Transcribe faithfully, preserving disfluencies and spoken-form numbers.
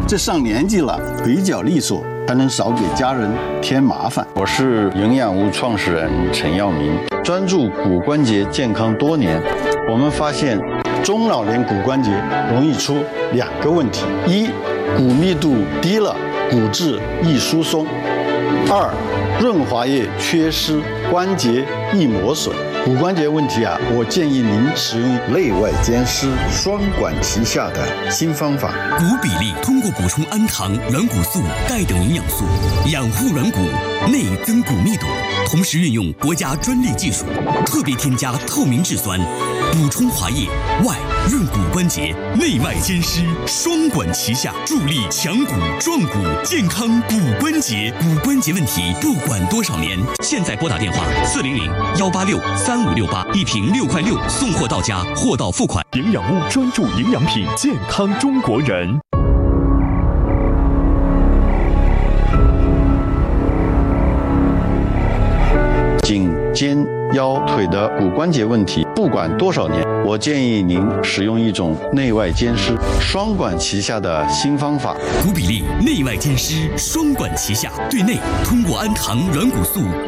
这上年纪了，腿脚利索，才能少给家人添麻烦。 我是营养屋创始人陈耀明，专注骨关节健康多年。我们发现，中老年骨关节容易出两个问题：一，骨密度低了，骨质易疏松；二，润滑液缺失，关节易磨损。骨关节问题啊，我建议您使用内外兼施、双管齐下的新方法。 骨比例通过补充氨糖、软骨素、钙等营养素，养护软骨，内增骨密度，同时运用国家专利技术，特别添加透明质酸，补充滑液，外润骨关节，内外兼施，双管齐下，助力强骨壮骨，健康骨关节。骨关节问题不管多少年，现在拨打电话四零零幺八六三五六八，一瓶六块六，送货到家，货到付款。 营养屋专注营养品，健康中国人。 颈、肩、腰、腿的骨关节问题，不管多少年，我建议您使用一种内外兼施、双管齐下的新方法。 骨比例内外兼施，双管齐下，对内通过氨糖、软骨素。